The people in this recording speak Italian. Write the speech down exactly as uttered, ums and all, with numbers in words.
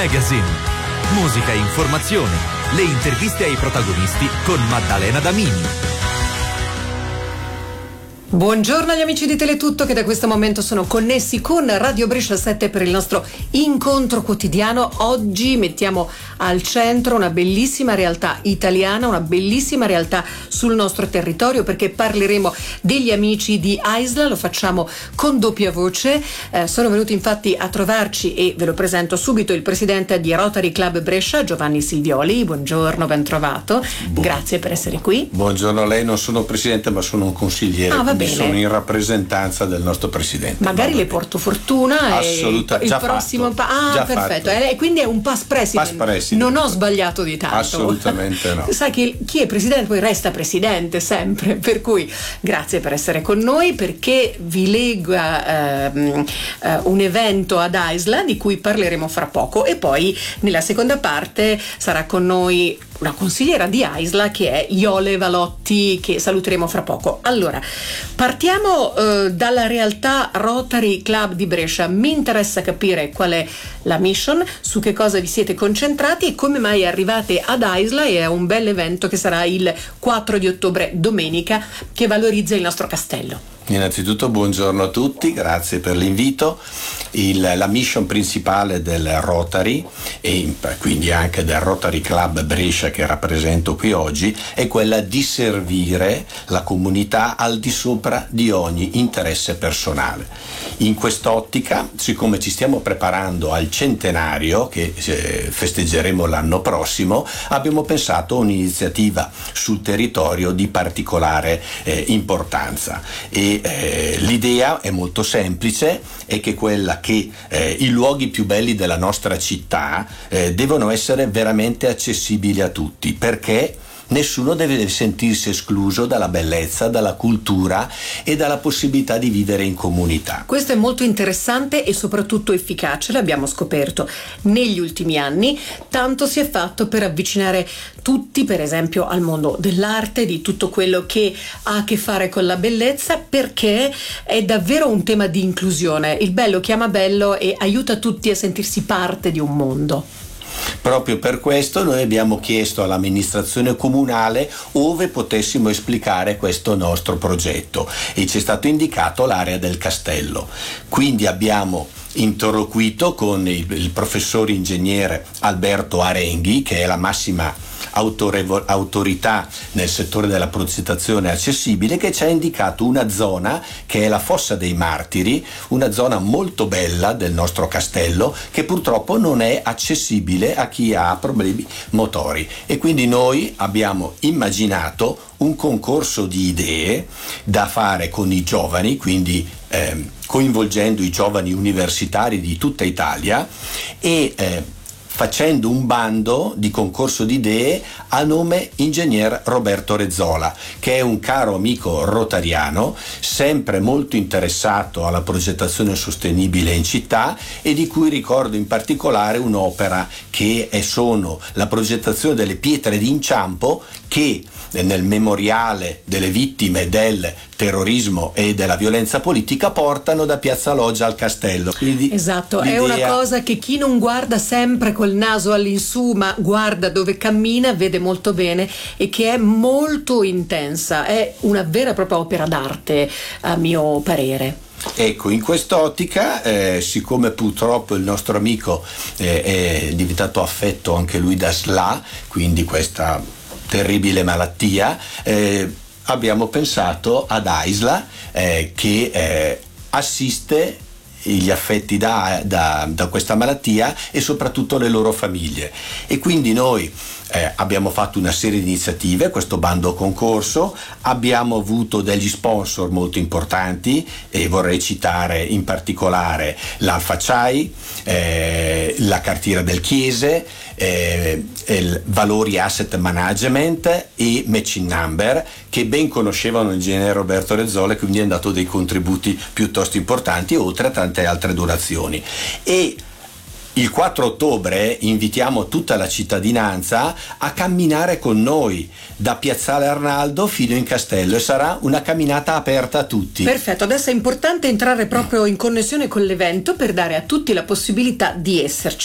Magazine. Musica e informazione, le interviste ai protagonisti con Maddalena Damini. Buongiorno agli amici di Teletutto che da questo momento sono connessi con Radio Brescia sette per il nostro incontro quotidiano. Oggi mettiamo al centro una bellissima realtà italiana, una bellissima realtà sul nostro territorio, perché parleremo degli amici di Aisla. Lo facciamo con doppia voce. Eh, sono venuti infatti a trovarci e ve lo presento subito il presidente di Rotary Club Brescia, Giovanni Silvioli. Buongiorno, ben trovato. Bu- Grazie per essere qui. Buongiorno a lei, non sono presidente ma sono un consigliere. Ah, va bene. Sono in rappresentanza del nostro presidente. Magari le porto fortuna. Assolutamente. Il Già prossimo fatto. Pa- ah, Già perfetto. fatto. E quindi è un past president. Past president. Non ho sbagliato di tanto. Assolutamente no. Sai che chi è presidente poi resta presidente sempre. Per cui grazie per essere con noi, perché vi lega ehm, eh, un evento ad Aisla di cui parleremo fra poco, e poi nella seconda parte sarà con noi una consigliera di Aisla che è Iole Valotti, che saluteremo fra poco. Allora, partiamo eh, dalla realtà Rotary Club di Brescia. Mi interessa capire qual è la mission, su che cosa vi siete concentrati e come mai arrivate ad Aisla e a un bel evento che sarà il quattro di ottobre, domenica, che valorizza il nostro castello. Innanzitutto buongiorno a tutti, grazie per l'invito. Il, la mission principale del Rotary e quindi anche del Rotary Club Brescia che rappresento qui oggi è quella di servire la comunità al di sopra di ogni interesse personale. In quest'ottica, siccome ci stiamo preparando al centenario che eh, festeggeremo l'anno prossimo, abbiamo pensato a un'iniziativa sul territorio di particolare eh, importanza. E Eh, l'idea è molto semplice, è che quella che eh, i luoghi più belli della nostra città eh, devono essere veramente accessibili a tutti, perché nessuno deve sentirsi escluso dalla bellezza, dalla cultura e dalla possibilità di vivere in comunità. Questo è molto interessante e soprattutto efficace, l'abbiamo scoperto negli ultimi anni. Tanto si è fatto per avvicinare tutti, per esempio, al mondo dell'arte, di tutto quello che ha a che fare con la bellezza, perché è davvero un tema di inclusione. Il bello chiama bello e aiuta tutti a sentirsi parte di un mondo. Proprio per questo noi abbiamo chiesto all'amministrazione comunale ove potessimo esplicare questo nostro progetto e ci è stato indicato l'area del castello. Quindi abbiamo interloquito con il, il professore ingegnere Alberto Arenghi, che è la massima Autorevo- autorità nel settore della progettazione accessibile, che ci ha indicato una zona che è la Fossa dei Martiri, una zona molto bella del nostro castello che purtroppo non è accessibile a chi ha problemi motori, e quindi noi abbiamo immaginato un concorso di idee da fare con i giovani, quindi ehm, coinvolgendo i giovani universitari di tutta Italia e eh, facendo un bando di concorso di idee a nome ingegner Roberto Rezzola, che è un caro amico rotariano, sempre molto interessato alla progettazione sostenibile in città, e di cui ricordo in particolare un'opera che è sono la progettazione delle pietre d'inciampo che nel memoriale delle vittime del terrorismo e della violenza politica portano da Piazza Loggia al castello. Quindi esatto, l'idea... è una cosa che chi non guarda sempre col naso all'insù, ma guarda dove cammina, vede molto bene, e che è molto intensa, è una vera e propria opera d'arte a mio parere. Ecco, in quest'ottica, eh, siccome purtroppo il nostro amico eh, è diventato affetto anche lui da S L A, quindi questa terribile malattia, eh, abbiamo pensato ad Aisla eh, che eh, assiste gli affetti da, da, da questa malattia e soprattutto le loro famiglie, e quindi noi eh, abbiamo fatto una serie di iniziative, questo bando concorso, abbiamo avuto degli sponsor molto importanti e vorrei citare in particolare l'Alfa Chai, eh, la Cartiera del Chiese, eh, il Valori Asset Management e Matching Number, che ben conoscevano l'ingegnere Roberto Rezzola e quindi hanno dato dei contributi piuttosto importanti, oltre a tante altre donazioni. E il quattro ottobre invitiamo tutta la cittadinanza a camminare con noi da Piazzale Arnaldo fino in castello, e sarà una camminata aperta a tutti. Perfetto, adesso è importante entrare proprio in connessione con l'evento per dare a tutti la possibilità di esserci.